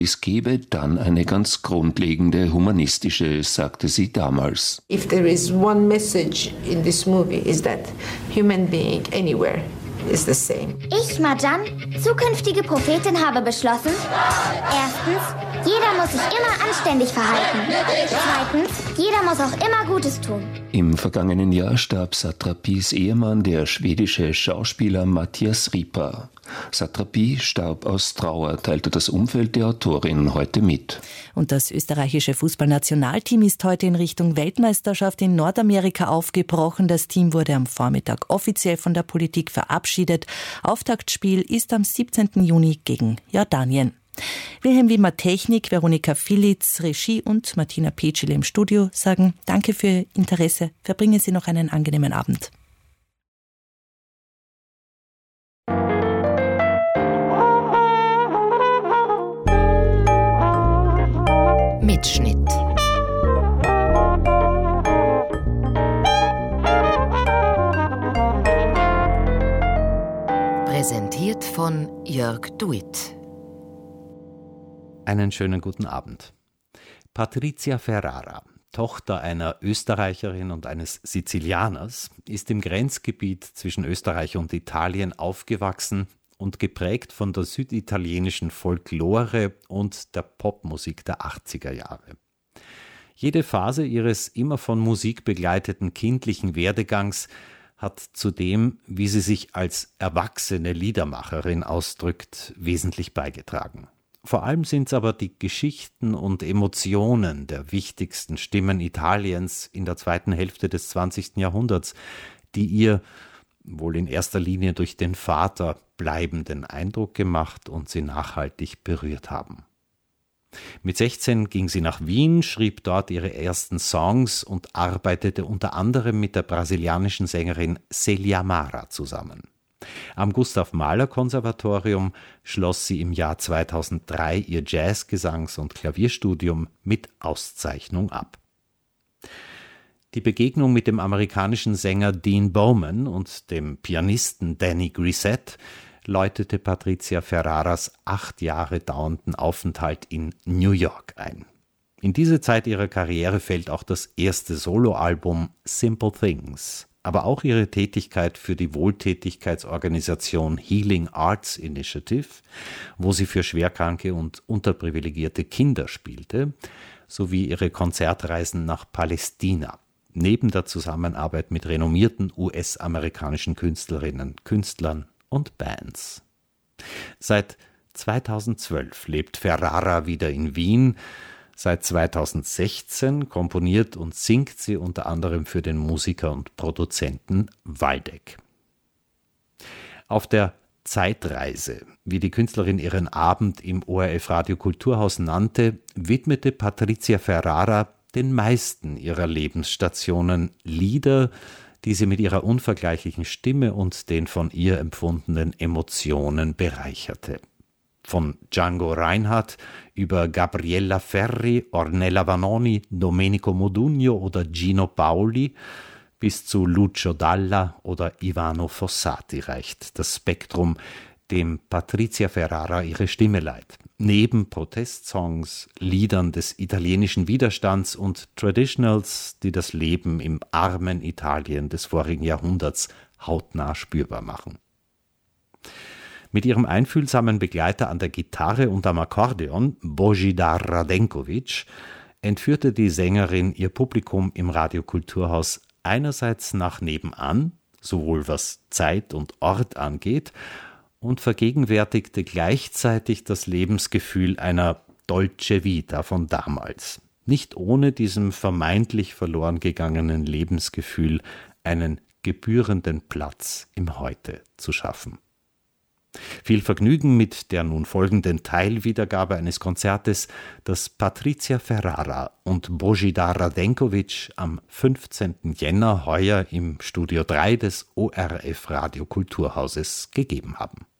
Es gebe dann eine ganz grundlegende humanistische, sagte sie damals. If there is one message in this movie is that human being anywhere is the same. Ich, Marjan, zukünftige Prophetin, habe beschlossen: Erstens, jeder muss sich immer anständig verhalten. Zweitens, jeder muss auch immer Gutes tun. Im vergangenen Jahr starb Satrapis Ehemann, der schwedische Schauspieler Mattias Ripa. Satrapi starb aus Trauer, teilte das Umfeld der Autorin heute mit. Und das österreichische Fußballnationalteam ist heute in Richtung Weltmeisterschaft in Nordamerika aufgebrochen. Das Team wurde am Vormittag offiziell von der Politik verabschiedet. Auftaktspiel ist am 17. Juni gegen Jordanien. Wilhelm Wimmer Technik, Veronika Filitz Regie und Martina Petschel im Studio sagen Danke für Ihr Interesse. Verbringen Sie noch einen angenehmen Abend. Mitschnitt. Präsentiert von Jörg Duit. Einen schönen guten Abend. Patricia Ferrara, Tochter einer Österreicherin und eines Sizilianers, ist im Grenzgebiet zwischen Österreich und Italien aufgewachsen und geprägt von der süditalienischen Folklore und der Popmusik der 80er Jahre. Jede Phase ihres immer von Musik begleiteten kindlichen Werdegangs hat zu dem, wie sie sich als erwachsene Liedermacherin ausdrückt, wesentlich beigetragen. Vor allem sind es aber die Geschichten und Emotionen der wichtigsten Stimmen Italiens in der zweiten Hälfte des 20. Jahrhunderts, die ihr, wohl in erster Linie durch den Vater, bleibenden Eindruck gemacht und sie nachhaltig berührt haben. Mit 16 ging sie nach Wien, schrieb dort ihre ersten Songs und arbeitete unter anderem mit der brasilianischen Sängerin Célia Mara zusammen. Am Gustav-Mahler-Konservatorium schloss sie im Jahr 2003 ihr Jazz-Gesangs- und Klavierstudium mit Auszeichnung ab. Die Begegnung mit dem amerikanischen Sänger Dean Bowman und dem Pianisten Danny Grissett läutete Patricia Ferraras 8 Jahre dauernden Aufenthalt in New York ein. In diese Zeit ihrer Karriere fällt auch das erste Soloalbum Simple Things, aber auch ihre Tätigkeit für die Wohltätigkeitsorganisation Healing Arts Initiative, wo sie für schwerkranke und unterprivilegierte Kinder spielte, sowie ihre Konzertreisen nach Palästina, neben der Zusammenarbeit mit renommierten US-amerikanischen Künstlerinnen, Künstlern und Bands. Seit 2012 lebt Ferrara wieder in Wien. Seit 2016 komponiert und singt sie unter anderem für den Musiker und Produzenten Waldeck. Auf der Zeitreise, wie die Künstlerin ihren Abend im ORF Radio Kulturhaus nannte, widmete Patricia Ferrara den meisten ihrer Lebensstationen Lieder, die sie mit ihrer unvergleichlichen Stimme und den von ihr empfundenen Emotionen bereicherte. Von Django Reinhardt über Gabriella Ferri, Ornella Vanoni, Domenico Modugno oder Gino Paoli bis zu Lucio Dalla oder Ivano Fossati reicht das Spektrum, dem Patricia Ferrara ihre Stimme leiht. Neben Protestsongs, Liedern des italienischen Widerstands und Traditionals, die das Leben im armen Italien des vorigen Jahrhunderts hautnah spürbar machen. Mit ihrem einfühlsamen Begleiter an der Gitarre und am Akkordeon, Božidar Radenković, entführte die Sängerin ihr Publikum im Radio Kulturhaus einerseits nach nebenan, sowohl was Zeit und Ort angeht, und vergegenwärtigte gleichzeitig das Lebensgefühl einer Dolce Vita von damals. Nicht ohne diesem vermeintlich verloren gegangenen Lebensgefühl einen gebührenden Platz im Heute zu schaffen. Viel Vergnügen mit der nun folgenden Teilwiedergabe eines Konzertes, das Patricia Ferrara und Božidar Radenković am 15. Jänner heuer im Studio 3 des ORF Radio Kulturhauses gegeben haben.